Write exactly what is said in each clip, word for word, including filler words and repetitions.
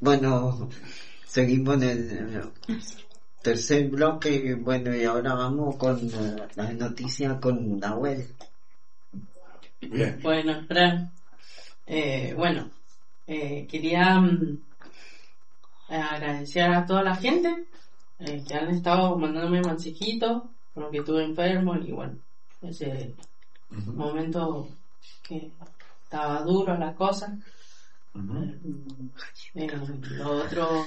Bueno, seguimos en el tercer bloque. Bueno, y ahora vamos con uh, las noticias con Nahuel. Bien. Bueno, espera. Eh, bueno, eh, quería um, agradecer a toda la gente eh, que han estado mandándome mensajitos porque estuve enfermo y bueno, ese uh-huh. momento que estaba duro la cosa. Uh-huh. Eh, lo otro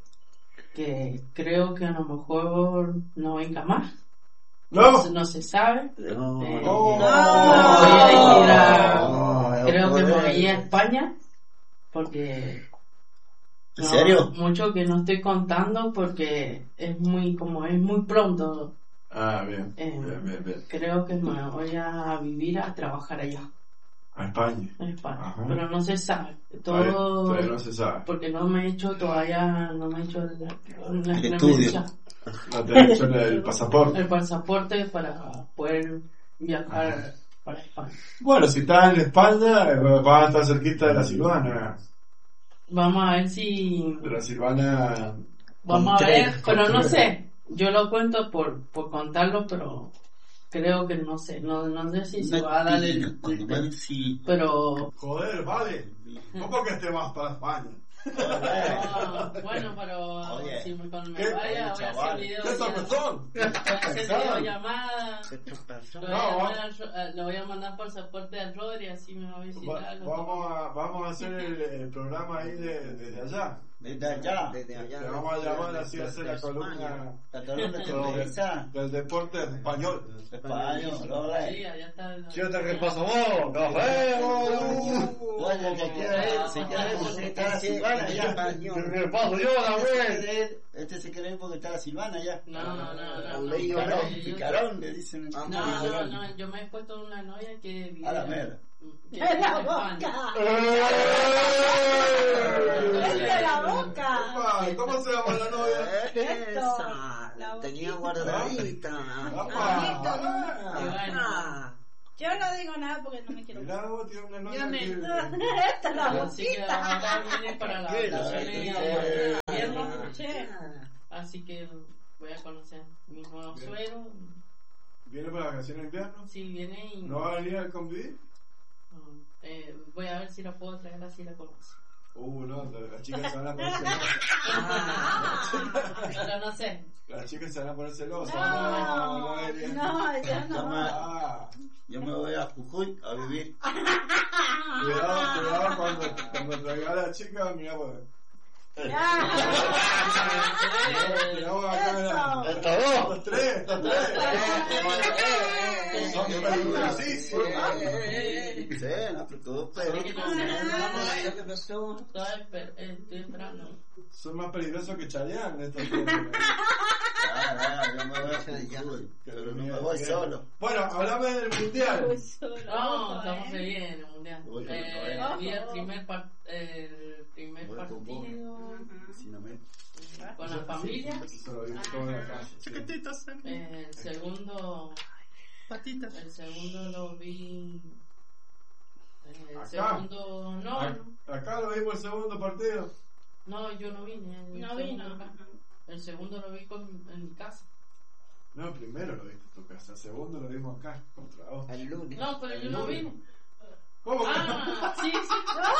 que creo que a lo mejor no venga más. No, no, no se sabe. No, eh, no, no, voy a ir a, no, creo no que me puede. voy a España porque ¿En no, serio? mucho que no estoy contando porque es muy como es muy pronto. Ah, bien, eh, bien, bien, bien. Creo que me voy a vivir a trabajar allá. A España. En España. Ajá. Pero no se sabe. Todo Todavía, todavía no se sabe. porque no me he hecho todavía, no me he hecho el, el, El estudio. No te han hecho el, el pasaporte. el pasaporte para poder viajar Ajá. para España. Bueno, si estás en España, vas a estar cerquita de la Silvana. Vamos a ver si... De la Silvana... Vamos a ver, pero no sé. Yo lo cuento por, por contarlo, pero... Creo que no sé, no, no sé si se va a dar el... el, el sí. Pero... Joder, vale. ¿Cómo que esté más para España? No, bueno, pero Oye, si me, cuando me ¿qué? vaya voy a hacer video. ¿Qué tropezón? Voy a hacer videollamada. ¿Qué Lo voy, a mandar, lo voy a mandar por soporte a Rodri, así me va a visitar. Va, vamos, a, vamos a hacer el, el programa ahí de, desde allá. Desde allá. Desde allá. Le vamos a llamar así a hacer la columna La columna televisa. del deporte español. Español, no, Sí, allá está. Fíjate qué pasa vos, café, Oye, que quiere ir, si quiere ir porque está la Silvana ya. ¿Qué paso yo, la güey? Este se quiere ir porque está la Silvana ya. No, no, no, no. Picarón, picarón, le dicen. No, no, no, yo me he puesto una novia que vive a la mera. Que vive en la España. ¡Vete la boca! ¿Cómo se llama la novia? Esa, La tenía boquita. guardadita. Ah, Yo no digo nada porque no me quiero. Mirá, vos tienes una novia Yo me- que... Esta es la Así que boquita. ahora viene para la Tranquila, vacaciones tranquila. de invierno. Che, Así que voy a conocer mi nuevo Bien. suero. ¿Viene para vacaciones de invierno? Si viene y ¿No va a venir al convivir? eh, voy a ver si la puedo traer así la conoce. Uh, no, las chicas se van a poner Pero no sé. Las chicas se van a poner celosas. no, no, Elia. no, yo no. Ah, Yo me voy a Jujuy a vivir. cuidado, cuidado cuando, cuando traiga a la chica, mira, pues. Miramos acá, mira. Eso. Estos dos. Los tres, estos tres. Son peligrosísimos. Sí, no te preocupes. Así que no sé. ¿Qué pasó? Estoy esper- eh, estoy esperando. Son más peligrosos que Chayanne estos tres. Ah, ah, yo me voy a Jujuy, pero no me voy solo. Bueno, hablame del mundial. No, estamos re bien en el mundial. Voy con Eh, todo, vi el primer, par- el primer Voy con vos. partido Si no me... con la familia. Eso lo vi todo en la casa. Chiquititos. Eh, el segundo, Patitas. el segundo lo vi. eh, El Acá. segundo, no, Ac- Acá lo vimos el segundo partido. no, yo no vine. El No segundo vino. acá. El segundo lo vi con, en mi casa. No, primero lo viste en tu casa. El segundo lo vimos acá contra vos. El lunes. No, pero yo no vine. ¿Cómo que? Ah, sí, sí.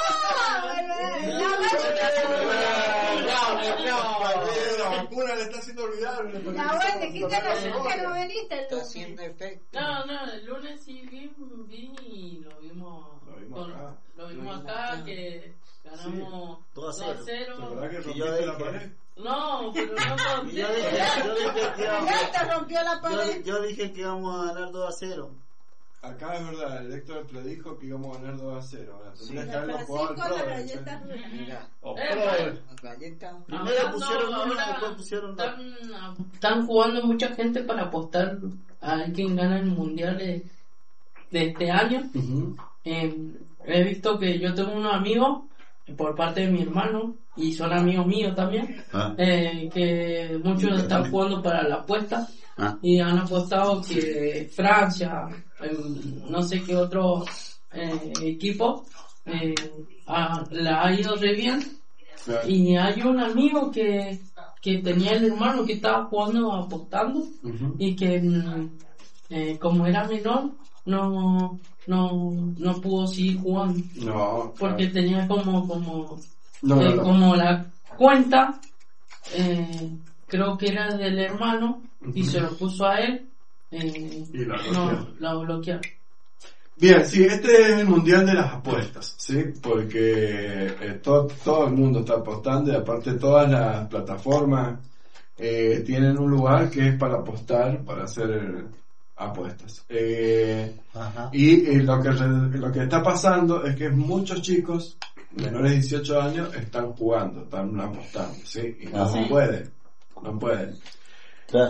La vacuna le está haciendo olvidar. La buena, dijiste no, que no veniste el Está lunes. haciendo efecto. No, no, el lunes sí vi, vi y lo vimos. Lo vimos con- acá. Lo vimos Lo vimos acá, acá. que ganamos dos a dos a cero. ¿La cero. verdad que Y yo rompiste la dije- pared? No, pero no Y yo conté. dije, yo dije que íbamos, Ya te rompió la yo, pared. yo dije que íbamos a ganar dos a cero. Acá es verdad, el Héctor predijo que íbamos a ganar dos a cero. Ahora, tendría Sí. que haberlo Pero jugado sí al con la Pro. galleta rusa. Mira, O Eh, Pro. galleta. Primero Ahora pusieron no, uno, ahora después pusieron dos. Están, están jugando mucha gente para apostar a ver quién gana el mundial de, de este año. Eh, he visto que yo tengo unos amigos por parte de mi hermano y son amigos míos también, Ah. eh, que muchos están jugando para la apuesta Ah. y han apostado que Francia, eh, no sé qué otro eh, equipo, eh, ha- la ha ido re bien Claro. Y hay un amigo que, que tenía el hermano que estaba jugando apostando Ujú. y que mm, eh, como era menor no no no pudo seguir jugando No, porque claro. tenía como como No, eh, no, no. como la cuenta eh, creo que era del hermano y Ujú. se lo puso a él eh, Y la no bloqueó. la bloquearon. Bien, sí, este es el mundial de las apuestas, ¿sí? Porque eh, todo, todo el mundo está apostando y aparte todas las plataformas eh, tienen un lugar que es para apostar, para hacer apuestas. Eh, Ajá. y eh, lo, que, re- lo que está pasando es que muchos chicos menores de dieciocho años están jugando, están apostando, ¿sí? Y no Ajá. pueden, no pueden. Claro.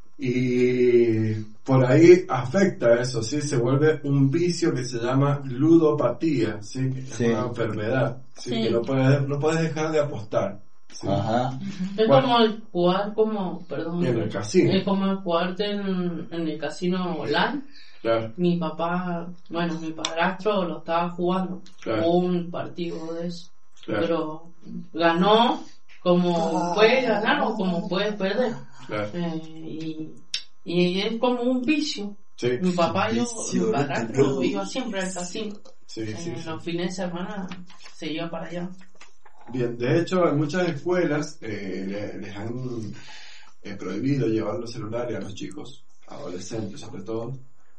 Y por ahí afecta eso, ¿sí? Se vuelve un vicio que se llama ludopatía, ¿sí? Que es Sí. una enfermedad, ¿sí? Sí. Que no puedes, no puedes dejar de apostar, ¿sí? Ajá. Es Bueno. como el jugar como perdón En el casino. es como el jugarte en, en el casino online. Claro, Mi papá, bueno, mi padrastro lo estaba jugando, Claro. jugó un partido de eso, claro, pero ganó como puede ganar o como puede perder. claro. Eh, y, y es como un vicio. Sí, Mi papá, yo, Vicio, mi padrastro ¿no? iba siempre al casino. sí, sí, Eh, sí. Los fines de semana se iba para allá. Bien, de hecho, en muchas escuelas eh, le- les han eh, prohibido llevar los celulares a los chicos, adolescentes sobre todo,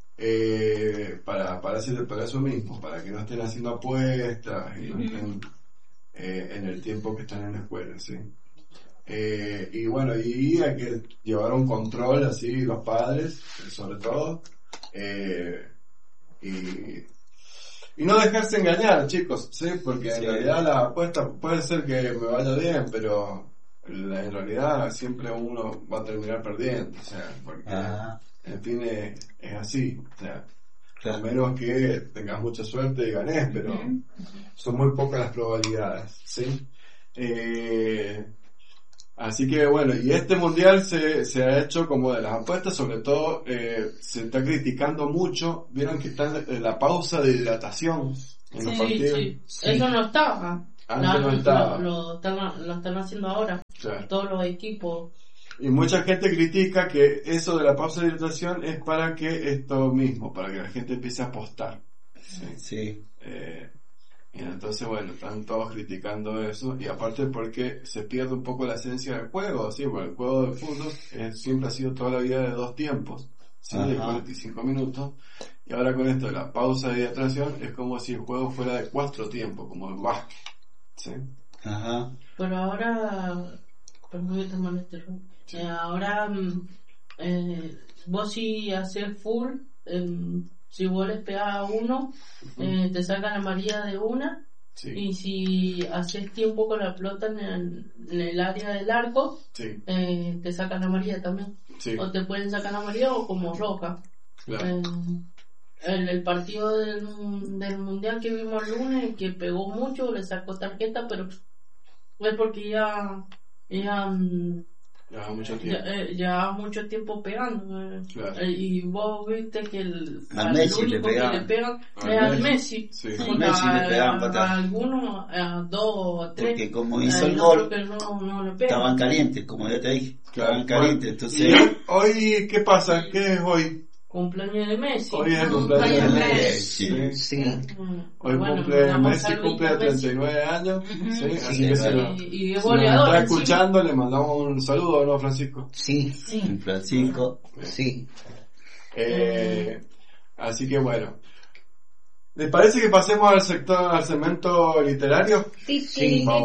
eh, para, para, hacer, para eso mismo, para que no estén haciendo apuestas y no estén eh, en el tiempo que están en la escuela, ¿sí? Eh, y bueno, y hay que llevar un control así, los padres, sobre todo, eh, y, y no dejarse engañar, chicos, ¿sí? Porque en Sí. realidad la apuesta puede ser que me vaya bien, pero la- en realidad siempre uno va a terminar perdiendo, o sea, porque Ajá. en fin es, es así, o sea, a Claro. menos que tengas mucha suerte y ganes, pero son muy pocas las probabilidades, ¿sí? Eh, así que bueno, y este mundial se, se ha hecho como de las apuestas, sobre todo eh, se está criticando mucho, vieron que está en la pausa de hidratación en los Sí, partidos. sí, Sí. eso no estaba. Antes Lo- no estaba. Lo, lo están, lo están haciendo ahora, Claro. todos los equipos. Y mucha gente critica que eso de la pausa de hidratación es para que esto mismo, para que la gente empiece a apostar. ¿sí? Sí. Eh, y entonces, bueno, están todos criticando eso, y aparte porque se pierde un poco la esencia del juego, ¿sí? Porque el juego de fútbol eh, siempre ha sido toda la vida de dos tiempos, ¿sí? De Ajá. cuarenta y cinco minutos, y ahora con esto de la pausa de hidratación es como si el juego fuera de cuatro tiempos, como el básquet, ¿sí? Ajá. Pero ahora, perdón que te moleste, Ru. Eh, ahora mm, eh, vos si haces full, em, si vos les pegás a uno, eh, te sacan amarilla de una, Sí, y si haces tiempo con la pelota en el, en el área del arco, sí, eh, te sacan amarilla también. sí, O te pueden sacar amarilla o como roja. claro. Eh, el, el partido del, del mundial que vimos el lunes, que pegó mucho, le sacó tarjeta, pero fue porque ya ya, mm, Lleva mucho ya, tiempo. eh, ya mucho tiempo pegando. eh. Claro. Eh, y vos viste que el, Al al Messi único le que pegaban. le pegan Al es al Messi. Messi. Sí. Al Porque Messi le a- pegaban a- patada. a algunos, a dos o tres. Porque como eh, hizo el no gol, creo que no, no le pegan. estaban calientes, como ya te dije. Claro. Estaban calientes, ¿Y entonces... hoy, hoy qué pasa? ¿Qué es hoy? Cumpleaños de Messi. Hoy es el Cumpleaños cumpleaños de de Messi. Messi. Sí. Sí. Mm, Hoy bueno, cumple, mandamos Messi saludito cumple a Messi. treinta y nueve años, ¿sí? Así Sí, que si, claro. lo- Y, y es si nos goleador. está encima. escuchando, le mandamos un saludo, ¿no, Francisco? Sí, Sí. Francisco, sí. Eh, así que bueno. ¿Les parece que pasemos al sector, al segmento literario? Sí, Sí, sí. vamos.